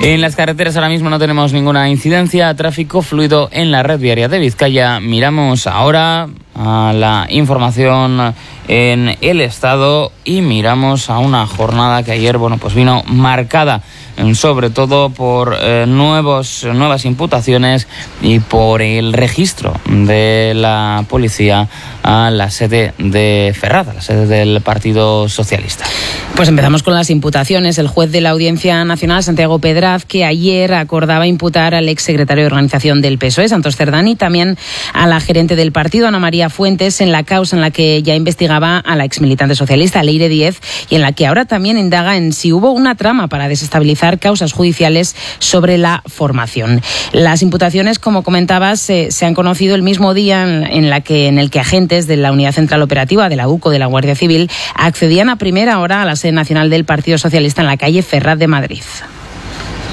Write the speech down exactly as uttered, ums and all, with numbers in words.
En las carreteras ahora mismo no tenemos ninguna incidencia, tráfico fluido en la red viaria de Vizcaya. Miramos ahora a la información en el estado y miramos a una jornada que ayer, bueno, pues vino marcada sobre todo por eh, nuevos, nuevas imputaciones y por el registro de la policía a la sede de Ferraz, a la sede del Partido Socialista. Pues empezamos con las imputaciones. El juez de la Audiencia Nacional, Santiago Pedraz, que ayer acordaba imputar al exsecretario de Organización del P S O E, Santos Cerdán, y también a la gerente del partido, Ana María Fuentes, en la causa en la que ya investigaba a la exmilitante socialista, Leire Díez, y en la que ahora también indaga en si hubo una trama para desestabilizar causas judiciales sobre la formación. Las imputaciones, como comentabas, se, se han conocido el mismo día en, en, la que, en el que agentes de la Unidad Central Operativa de la U C O de la Guardia Civil accedían a primera hora a la sede nacional del Partido Socialista en la calle Ferraz de Madrid.